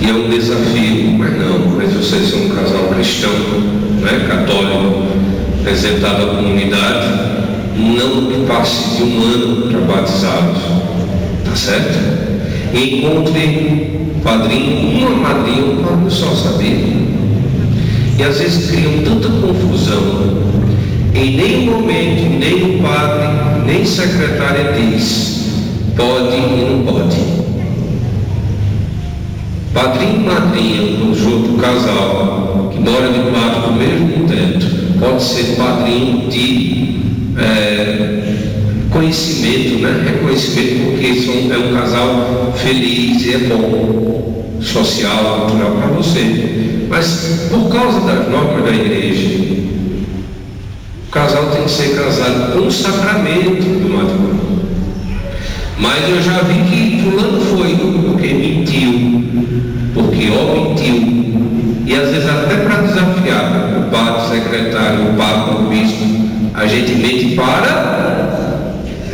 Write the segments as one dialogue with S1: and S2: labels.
S1: E é um desafio, mas vocês são um casal cristão, né, católico, apresentado à comunidade, não que passe de um ano para batizados, tá certo? E encontre padrinho, uma madrinha, um padre só, sabia? E às vezes criam tanta confusão. Em nenhum momento, nem o padre, nem secretária diz pode e não pode. Padrinho e madrinha, conjunto, casal, que mora debaixo do mesmo teto, pode ser padrinho de conhecimento, né? Reconhecimento, porque é um casal feliz e é bom, social, cultural para você. Mas por causa das normas da igreja, o casal tem que ser casado com o sacramento do matrimônio. Mas eu já vi que fulano foi porque mentiu, porque mentiu. E às vezes até para desafiar o padre, o secretário, o papa, o bispo, a gente mente para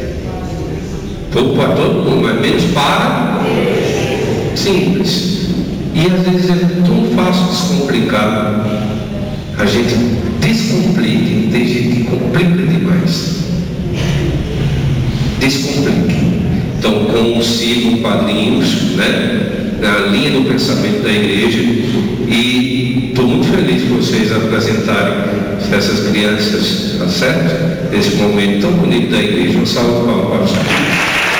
S1: todo mundo, mas menos para simples. E às vezes é tão fácil descomplicar. A gente descomplica, e tem gente que complica demais. Descomplique. Então, consigo padrinhos, né, na linha do pensamento da igreja, e estou muito feliz por vocês apresentarem essas crianças, tá certo? Nesse momento tão bonito da igreja. Um salve de palmas para os